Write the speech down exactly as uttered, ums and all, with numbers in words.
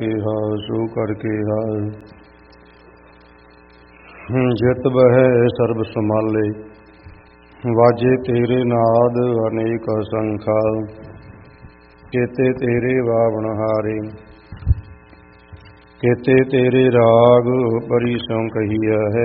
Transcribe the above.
ਕਿਹਾ ਸੋ ਕਰ ਕਿਹਾ। ਜਿਤ ਬਹਿ ਸਰਬ ਸੰਭਾਲੇ, ਵਾਜੇ ਤੇਰੇ ਨਾਦ ਅਨੇਕ ਅਸੰਖਾ। ਕੇਤੇ ਤੇਰੇ ਵਾਵਣ ਹਾਰੇ, ਕੇਤੇ ਤੇਰੇ ਰਾਗ ਪਰੀ ਸੋ ਕਹੀਆ ਹੈ।